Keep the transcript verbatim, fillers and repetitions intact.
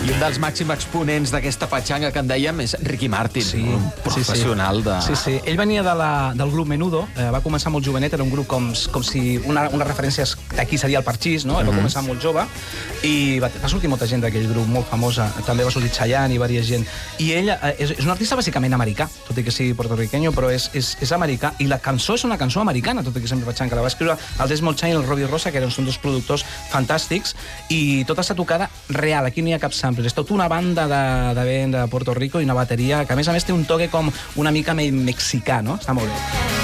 I un dels màxims exponents d'aquesta patxanga que en dèiem és Ricky Martin, Sí, un professional sí, sí. de... Sí, sí. Ell venia de la, del grup Menudo, eh, va començar molt jovenet, era un grup com, com si una, una referència d'aquí seria el Parchís, no? Ell va començar molt jove i va, va sortir molta gent d'aquell grup, molt famosa. També va sortir Chayanne i diversa gent. I ell eh, és, és un artista bàsicament americà, tot i que sigui portorriqueño, però és, és, és americà. I la cançó és una cançó americana, tot i que sempre vaig que la va escriure el Desmond Child i el Robbie Rosa, que eren, són dos productors fantàstics, i tota està tocada real, aquí no hi ha cap sample. És tota una banda de, de vent de Puerto Rico i una bateria que, a més a més, té un toque com una mica mexicà, no? Està molt bé.